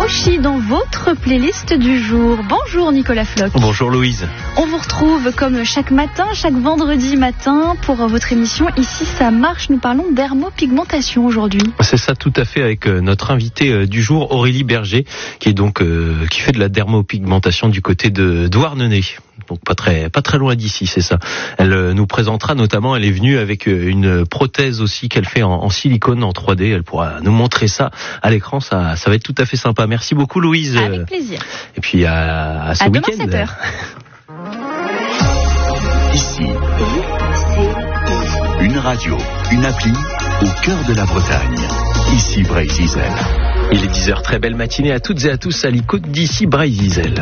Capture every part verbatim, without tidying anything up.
Fauchy dans votre playlist du jour. Bonjour Nicolas Floch. Bonjour Louise. On vous retrouve comme chaque matin, chaque vendredi matin pour votre émission Ici ça marche. Nous parlons dermopigmentation aujourd'hui. C'est ça tout à fait, avec notre invitée du jour Aurélie Berger qui est donc euh, qui fait de la dermopigmentation du côté de Douarnenez. Donc pas très pas très loin d'ici, c'est ça. Elle euh, nous présentera notamment, elle est venue avec une prothèse aussi qu'elle fait en, en silicone en trois D. Elle pourra nous montrer ça à l'écran, ça ça va être tout à fait sympa. Merci beaucoup Louise. Avec plaisir. Et puis à, à ce à week-end. Demain sept heures. Ici, une radio, une appli au cœur de la Bretagne. Ici Bray-Zizel. Il est dix heures, très belle matinée à toutes et à tous à l'écoute d'ici Bray-Zizel.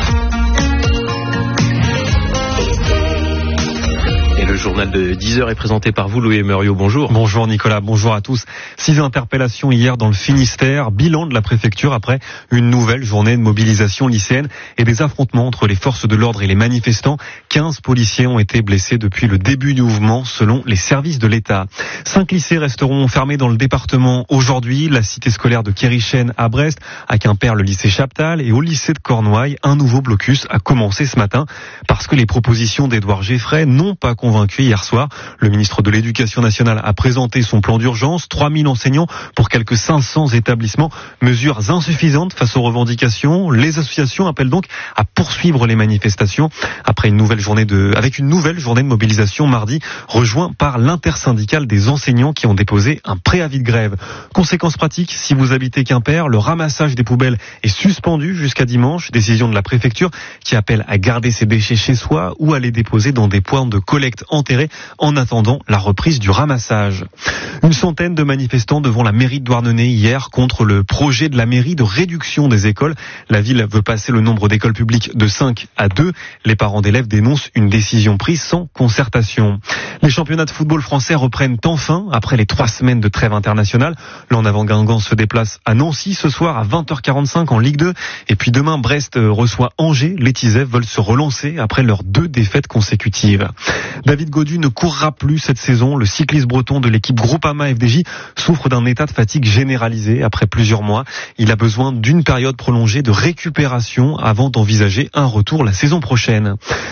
Le journal de dix heures est présenté par vous, Louis Emerio. Bonjour. Bonjour Nicolas, bonjour à tous. Six interpellations hier dans le Finistère, bilan de la préfecture après une nouvelle journée de mobilisation lycéenne et des affrontements entre les forces de l'ordre et les manifestants. quinze policiers ont été blessés depuis le début du mouvement selon les services de l'État. Cinq lycées resteront fermés dans le département aujourd'hui. La cité scolaire de Kérichen à Brest, à Quimper le lycée Chaptal et au lycée de Cornouailles, un nouveau blocus a commencé ce matin parce que les propositions d'Édouard Geffray n'ont pas convaincu. Hier soir, le ministre de l'Éducation nationale a présenté son plan d'urgence, trois mille enseignants pour quelques cinq cents établissements, mesures insuffisantes face aux revendications. Les associations appellent donc à poursuivre les manifestations après une nouvelle journée de, avec une nouvelle journée de mobilisation mardi, rejoint par l'intersyndicale des enseignants qui ont déposé un préavis de grève. Conséquences pratiques, si vous habitez Quimper, le ramassage des poubelles est suspendu jusqu'à dimanche, décision de la préfecture qui appelle à garder ses déchets chez soi ou à les déposer dans des points de collecte enterrés en attendant la reprise du ramassage. Une centaine de manifestants devant la mairie de Douarnenez hier contre le projet de la mairie de réduction des écoles. La ville veut passer le nombre d'écoles publiques de cinq à deux. Les parents d'élèves dénoncent une décision prise sans concertation. Les championnats de football français reprennent enfin après les trois semaines de trêve internationale. L'En Avant Guingamp se déplace à Nancy ce soir à vingt heures quarante-cinq en Ligue deux. Et puis demain, Brest reçoit Angers. Les Tisets veulent se relancer après leurs deux défaites consécutives. David Gaudu ne courra plus cette saison. Le cycliste breton de l'équipe Groupama F D J souffre d'un état de fatigue généralisé après plusieurs mois. Il a besoin d'une période prolongée de récupération avant d'envisager un retour la saison prochaine.